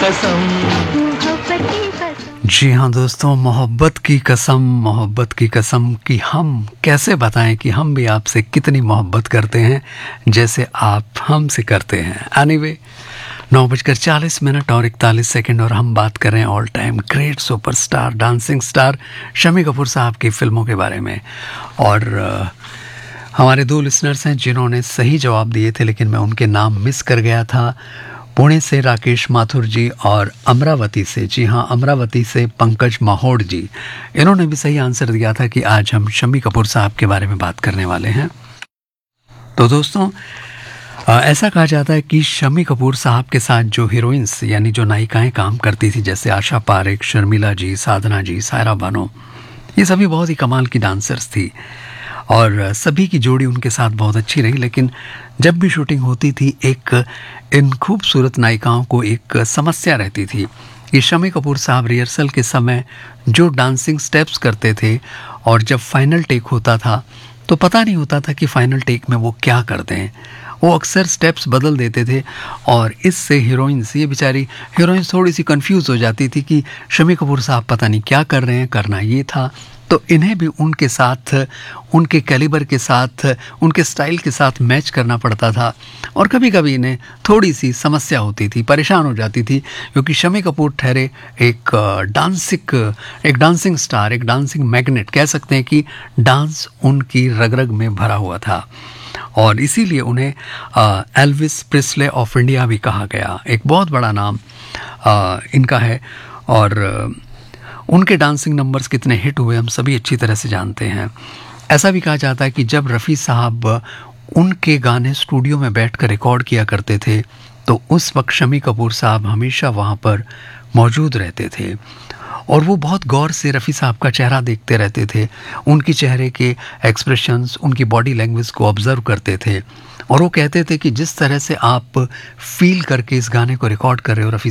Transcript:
कसम। जी हाँ दोस्तों, मोहब्बत की कसम कि हम कैसे बताएं कि हम भी आपसे कितनी मोहब्बत करते हैं जैसे आप हमसे करते हैं। एनीवे, 9:40 और 41 और हम बात कर रहे हैं all time great superstar dancing star Shammi Kapoor साहब की फिल्मों के बारे में। और हमारे दो लिसनर्स हैं जिन्होंने सही जवाब दिए थे, लेकिन मैं उनके नाम मिस कर गया था। पुणे से राकेश माथुर जी और अमरावती से, जी हाँ, अमरावती से पंकज माहौड़ जी, इन्होंने भी सही आंसर दिया था कि आज हम शम्मी कपूर साहब के बारे में बात करने वाले हैं। तो दोस्तों, ऐसा कहा जाता है कि शम्मी कपूर साहब के साथ जो हीरोइंस यानी जो नायिकाएं काम करती थी, जैसे आशा पारेख, शर्मिला जी, साधना जी, सायरा बानो, ये सभी बहुत ही कमाल की डांसर्स थी और सभी की जोड़ी उनके साथ बहुत अच्छी रही। लेकिन जब भी शूटिंग होती थी, एक इन खूबसूरत नायिकाओं को एक समस्या रहती थी कि शम्मी कपूर साहब रिहर्सल के समय जो डांसिंग स्टेप्स करते थे और जब फाइनल टेक होता था तो पता नहीं होता था कि फाइनल टेक में वो क्या करते हैं। वो अक्सर स्टेप्स बदल देते थे और इससे हीरोइंस, ये बेचारी हीरोइंस थोड़ी सी कंफ्यूज हो जाती थी कि शम्मी कपूर साहब पता नहीं क्या कर रहे हैं, करना ये था। तो इन्हें भी उनके साथ, उनके कैलिबर के साथ, उनके स्टाइल के साथ मैच करना पड़ता था और कभी कभी इन्हें थोड़ी सी समस्या होती थी, परेशान हो जाती थी, क्योंकि शम्मी कपूर ठहरे एक डांसिंग स्टार, एक डांसिंग मैग्नेट, कह सकते हैं कि डांस उनकी रग रग में भरा हुआ था और इसीलिए उन्हें एल्विस प्रिस्ले ऑफ इंडिया भी कहा गया। एक बहुत बड़ा नाम इनका है और उनके डांसिंग नंबर्स कितने हिट हुए हम सभी अच्छी तरह से जानते हैं। ऐसा भी कहा जाता है कि जब रफ़ी साहब उनके गाने स्टूडियो में बैठकर रिकॉर्ड किया करते थे तो उस वक्त शम्मी कपूर साहब हमेशा वहाँ पर मौजूद रहते थे और वो बहुत गौर से रफ़ी साहब का चेहरा देखते रहते थे, उनकी चेहरे के एक्सप्रेशंस, उनकी बॉडी लैंग्वेज को ऑब्जर्व करते थे और वो कहते थे कि जिस तरह से आप फील करके इस गाने को रिकॉर्ड कर रहे हो रफ़ी